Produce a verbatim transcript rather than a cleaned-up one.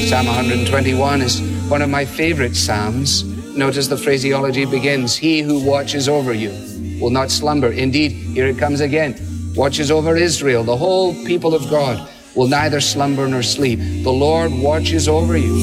Psalm one hundred twenty-one is one of my favorite Psalms. Notice the phraseology begins, he who watches over you will not slumber. Indeed, here it comes again, watches over Israel. The whole people of God will neither slumber nor sleep. The Lord watches over you.